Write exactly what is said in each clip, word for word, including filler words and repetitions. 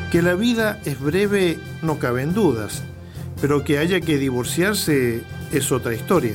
Que la vida es breve no caben dudas, pero que haya que divorciarse es otra historia.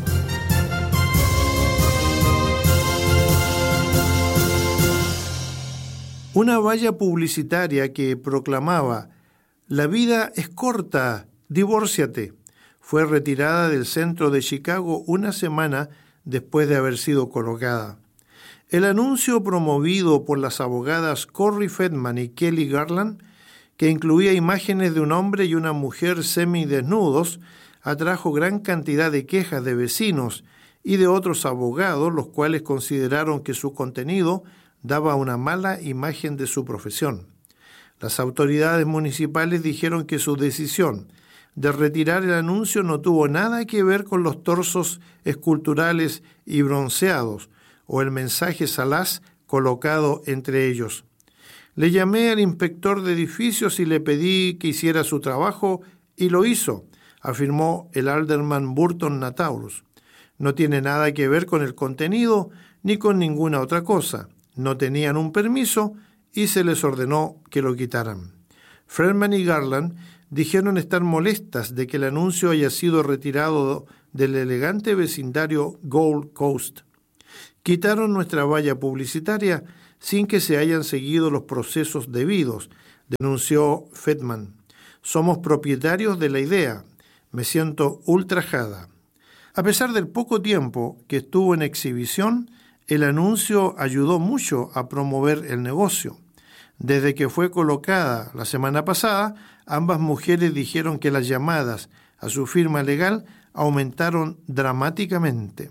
Una valla publicitaria que proclamaba «La vida es corta, divórciate», fue retirada del centro de Chicago una semana después de haber sido colocada. El anuncio, promovido por las abogadas Corey Feldman y Kelly Garland, que incluía imágenes de un hombre y una mujer semidesnudos, atrajo gran cantidad de quejas de vecinos y de otros abogados, los cuales consideraron que su contenido daba una mala imagen de su profesión. Las autoridades municipales dijeron que su decisión de retirar el anuncio no tuvo nada que ver con los torsos esculturales y bronceados o el mensaje salaz colocado entre ellos. Le llamé al inspector de edificios y le pedí que hiciera su trabajo y lo hizo, afirmó el alderman Burton Nataurus. No tiene nada que ver con el contenido ni con ninguna otra cosa. No tenían un permiso y se les ordenó que lo quitaran. Feldman y Garland dijeron estar molestas de que el anuncio haya sido retirado del elegante vecindario Gold Coast. Quitaron nuestra valla publicitaria sin que se hayan seguido los procesos debidos, denunció Feldman. Somos propietarios de la idea. Me siento ultrajada. A pesar del poco tiempo que estuvo en exhibición, el anuncio ayudó mucho a promover el negocio. Desde que fue colocada la semana pasada, ambas mujeres dijeron que las llamadas a su firma legal aumentaron dramáticamente.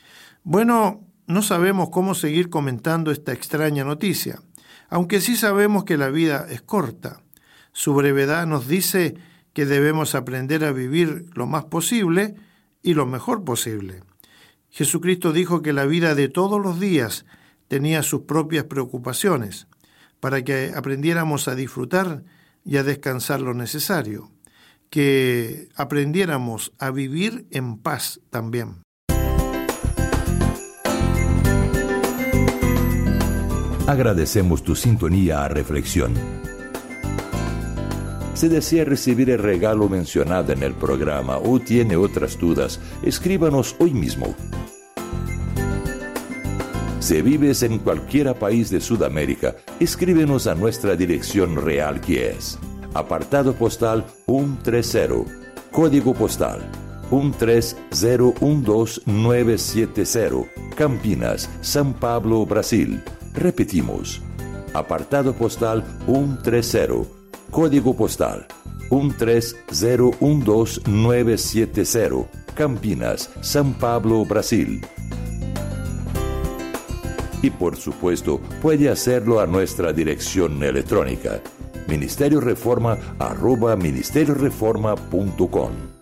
Bueno, no sabemos cómo seguir comentando esta extraña noticia, aunque sí sabemos que la vida es corta. Su brevedad nos dice que debemos aprender a vivir lo más posible y lo mejor posible. Jesucristo dijo que la vida de todos los días tenía sus propias preocupaciones, para que aprendiéramos a disfrutar y a descansar lo necesario, que aprendiéramos a vivir en paz también. Agradecemos tu sintonía a Reflexión. Si desea recibir el regalo mencionado en el programa o tiene otras dudas, escríbanos hoy mismo. Si vives en cualquier país de Sudamérica, escríbenos a nuestra dirección real, que es apartado postal ciento treinta, código postal uno tres cero uno dos nueve siete cero, Campinas, São Paulo, Brasil. Repetimos, apartado postal ciento treinta, código postal uno tres cero uno dos nueve siete cero, Campinas, São Paulo, Brasil. Y por supuesto, puede hacerlo a nuestra dirección electrónica, ministerio reforma arroba ministerio reforma punto com.